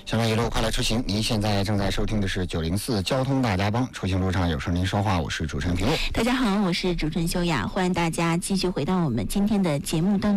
小马一路快乐出行，您现在正在收听的是904交通大家帮，出行路上有事您说话，我是主持人平路。 大家好，我是主持人修雅，欢迎大家继续回到我们今天的节目当中。